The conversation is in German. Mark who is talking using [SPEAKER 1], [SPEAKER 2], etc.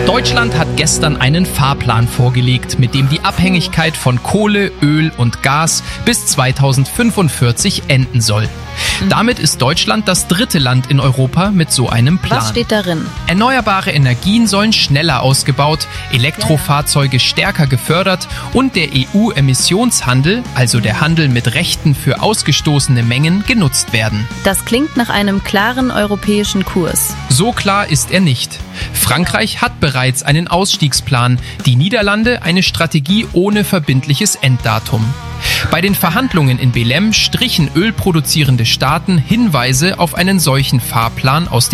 [SPEAKER 1] Deutschland hat gestern einen Fahrplan vorgelegt, mit dem die Abhängigkeit von Kohle, Öl und Gas bis 2045 enden soll. Damit ist Deutschland das dritte Land in Europa mit so einem Plan.
[SPEAKER 2] Was steht darin?
[SPEAKER 1] Erneuerbare Energien sollen schneller ausgebaut, Elektrofahrzeuge stärker gefördert und der EU-Emissionshandel, also der Handel mit Rechten für ausgestoßene Mengen, genutzt werden.
[SPEAKER 2] Das klingt nach einem klaren europäischen Kurs.
[SPEAKER 1] So klar ist er nicht. Frankreich hat bereits einen Ausstiegsplan, die Niederlande eine Strategie ohne verbindliches Enddatum. Bei den Verhandlungen in Belém strichen ölproduzierende Staaten Hinweise auf einen solchen Fahrplan aus